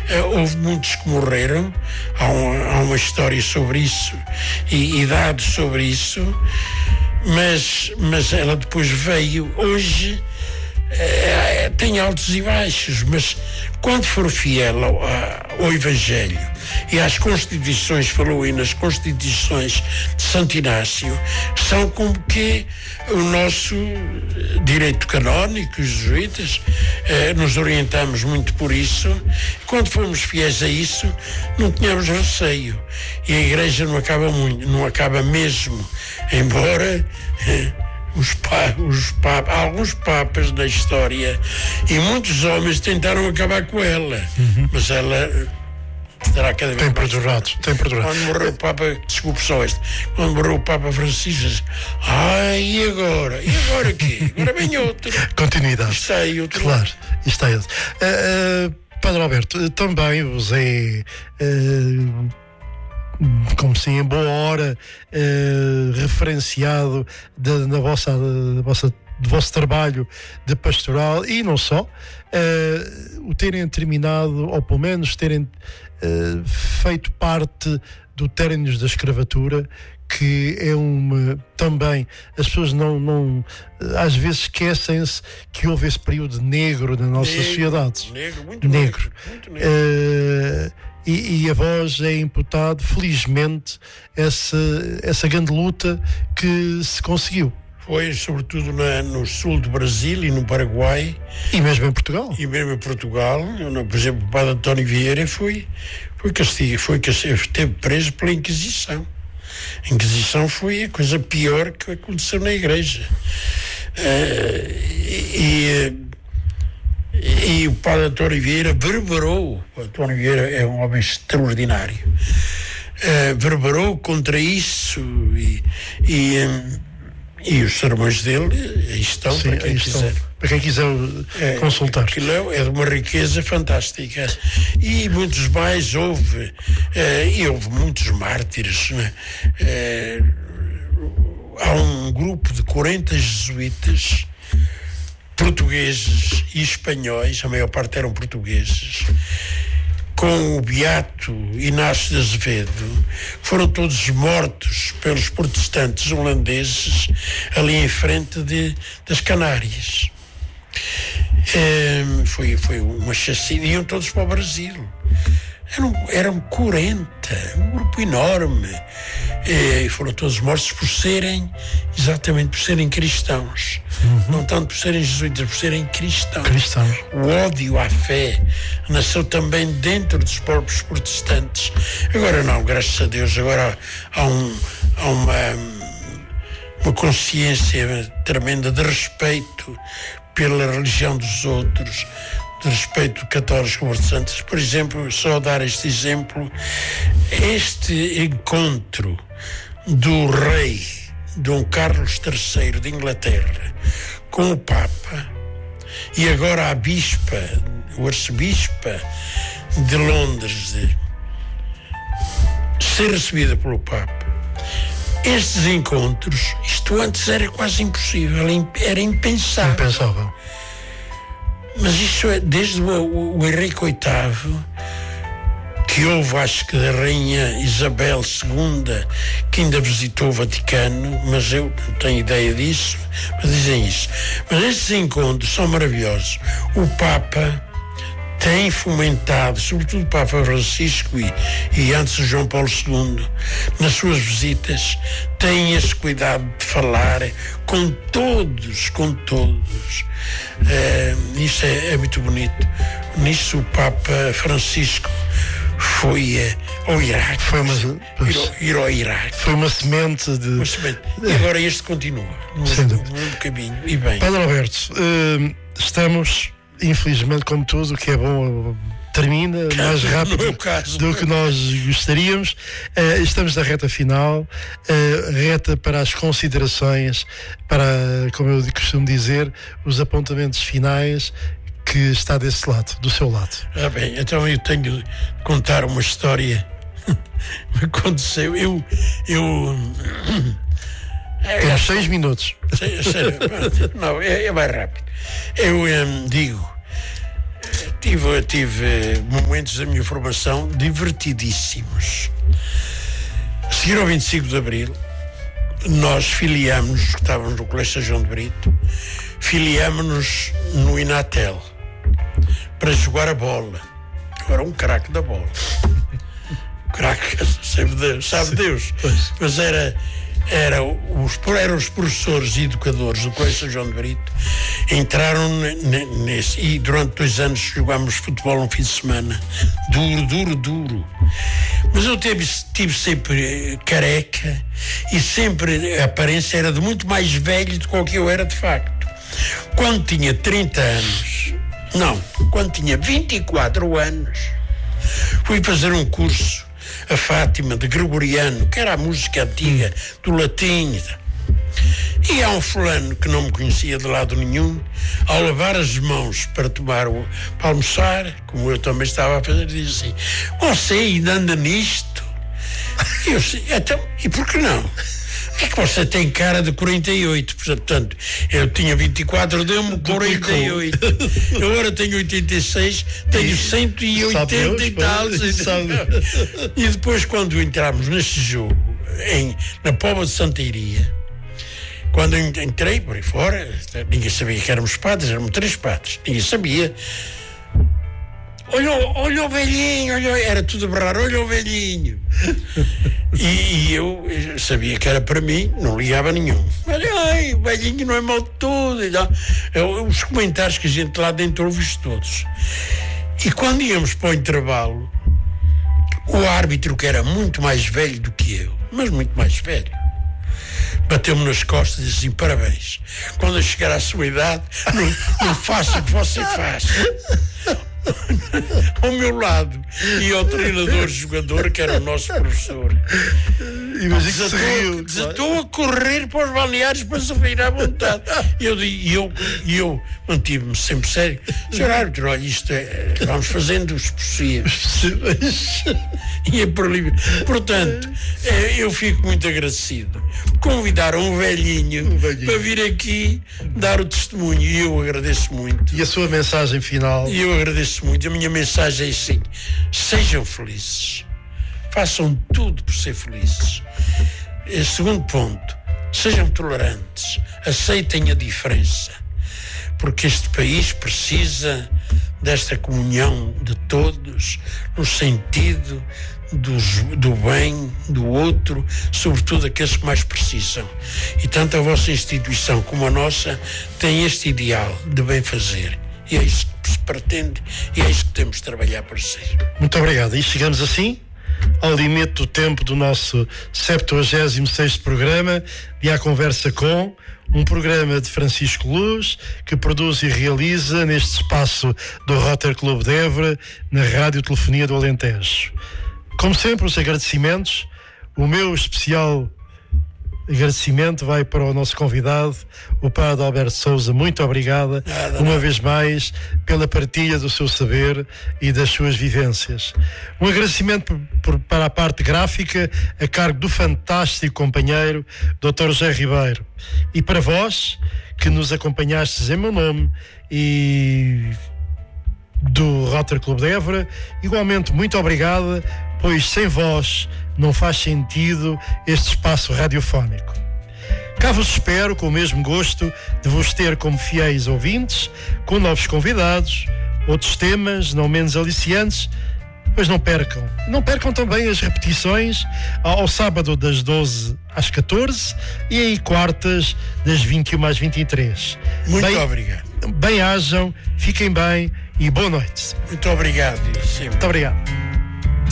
houve muitos que morreram, há uma história sobre isso e dados sobre isso, mas ela depois veio. Hoje tem altos e baixos, mas quando for fiel ao Evangelho e às Constituições, falou aí nas Constituições de Santo Inácio, são como que o nosso direito canónico, os jesuítas, nos orientamos muito por isso. Quando formos fiéis a isso, não tínhamos receio. E a Igreja não acaba mesmo, embora alguns papas na história e muitos homens tentaram acabar com ela, mas ela estará cada vez tem perdurado. Quando morreu o Papa, desculpe só este, quando morreu o Papa Francisco, e agora? E agora quê? Agora vem outro. Continuidade. Está aí outro. Claro, está aí. Padre Alberto, também vos é como se em boa hora referenciado do vosso trabalho de pastoral, e não só, o terem terminado, ou pelo menos terem feito parte do Términos da Escravatura, que é também, as pessoas não às vezes esquecem-se que houve esse período negro na nossa sociedade. Muito negro. E a vós é imputado, felizmente, essa grande luta que se conseguiu. Foi, sobretudo, no sul do Brasil e no Paraguai. E mesmo em Portugal. Por exemplo, o padre António Vieira foi castigado, esteve preso pela Inquisição. A Inquisição foi a coisa pior que aconteceu na Igreja. E o padre António Vieira verberou. O António Vieira é um homem extraordinário. Verberou contra isso e os sermões dele aí estão. Sim, para quem quiser. Para quem quiser consultar. Aquilo é de uma riqueza fantástica. E muitos mais houve. E houve muitos mártires. Há um grupo de 40 jesuítas, portugueses e espanhóis, a maior parte eram portugueses, com o beato Inácio de Azevedo, foram todos mortos pelos protestantes holandeses ali em frente das Canárias. Foi uma chacina, iam todos para o Brasil. Eram 40, um grupo enorme, e foram todos mortos exatamente por serem cristãos. Não tanto por serem jesuítas, por serem cristãos. O ódio à fé nasceu também dentro dos próprios protestantes. Agora não, graças a Deus, agora há uma consciência tremenda de respeito pela religião dos outros, de respeito de católicos como protestantes. Por exemplo, só dar este exemplo, este encontro do rei Dom Carlos III de Inglaterra com o Papa e agora a bispa, o arcebispa de Londres, ser recebida pelo Papa. Estes encontros, isto antes era quase impossível, era impensável. Mas isso é desde o Henrique VIII, que houve, acho que da Rainha Isabel II, que ainda visitou o Vaticano, mas eu não tenho ideia disso, mas dizem isso. Mas estes encontros são maravilhosos. O Papa tem fomentado, sobretudo o Papa Francisco e antes o João Paulo II, nas suas visitas, tem esse cuidado de falar com todos. Isso é muito bonito. Nisso o Papa Francisco foi ao Iraque. Ir ao Iraque. Foi uma semente de... E agora este continua no caminho. E bem. Padre Alberto, estamos, infelizmente, como tudo o que é bom termina mais rápido do que nós gostaríamos. Estamos na reta final, reta para as considerações, para, como eu costumo dizer, os apontamentos finais, que está desse lado, do seu lado. Bem, então eu tenho de contar uma história que aconteceu. Temos 6 minutos. Sério, não, é mais rápido. Eu digo, tive momentos da minha formação divertidíssimos. A seguir ao 25 de Abril, nós filiámos-nos, que estávamos no Colégio São João de Brito, filiámos-nos no Inatel para jogar a bola. Eu era um craque da bola. Craque, sabe Deus. Mas eram os professores e educadores do Colégio São João de Brito, entraram nesse, e durante 2 anos jogámos futebol um fim de semana. Duro. Mas eu tive sempre careca e sempre a aparência era de muito mais velho do que eu era de facto. Quando tinha 30 anos, quando tinha 24 anos, fui fazer um curso a Fátima, de Gregoriano, que era a música antiga, do latim. E há um fulano que não me conhecia de lado nenhum, ao lavar as mãos para almoçar, como eu também estava a fazer, disse assim: você ainda anda nisto? E eu disse: então, e por que não? É que você tem cara de 48, portanto, eu tinha 24, deu-me 48. Eu agora tenho 86, tenho 180 e tal. E depois, quando entramos neste jogo, na Póvoa de Santa Iria, quando eu entrei por aí fora, ninguém sabia que éramos padres, éramos 3 padres, ninguém sabia. Olha o velhinho, era tudo a berrar, olha o velhinho. E eu sabia que era para mim, não ligava nenhum. Mas, o velhinho não é mal de tudo. Os comentários que a gente lá dentro ouve todos. E quando íamos para o intervalo, o árbitro, que era muito mais velho do que eu, mas muito mais velho, bateu-me nas costas e disse assim: parabéns, quando eu chegar à sua idade, não faça o que você faz. Ao meu lado, e ao treinador-jogador, que era o nosso professor, desatou a correr para os balneários para se rir à vontade. E eu mantive-me sempre sério: senhor árbitro, olha, isto vamos fazendo os possíveis. E é por ali. Portanto, eu fico muito agradecido. Convidaram um velhinho para vir aqui dar o testemunho, e eu agradeço muito. E a sua mensagem final? E eu agradeço muito. A minha mensagem é assim: sejam felizes, façam tudo por ser felizes. Segundo ponto, sejam tolerantes, aceitem a diferença, porque este país precisa desta comunhão de todos, no sentido do bem do outro, sobretudo aqueles que mais precisam. E tanto a vossa instituição como a nossa têm este ideal de bem fazer, e é isso que se pretende, e é isso que temos de trabalhar para ser. Muito obrigado. E chegamos assim ao limite do tempo do nosso 76º programa de A Conversa Com, um programa de Francisco Luz, que produz e realiza neste espaço do Rotary Clube de Évora, na Rádio Telefonia do Alentejo. Como sempre, os agradecimentos. O meu especial agradecimento vai para o nosso convidado, o Padre Alberto Sousa. Muito obrigada, uma vez mais, pela partilha do seu saber e das suas vivências. Um agradecimento para a parte gráfica, a cargo do fantástico companheiro Dr. José Ribeiro. E para vós, que nos acompanhastes em meu nome e do Rotary Clube de Évora, igualmente muito obrigada, pois sem vós não faz sentido este espaço radiofónico. Cá vos espero com o mesmo gosto de vos ter como fiéis ouvintes, com novos convidados, outros temas não menos aliciantes, pois não percam também as repetições ao sábado das 12 às 14 e aí quartas das 21 às 23. Muito obrigado. Bem-ajam, fiquem bem e boa noite. Muito obrigado. Muito obrigado.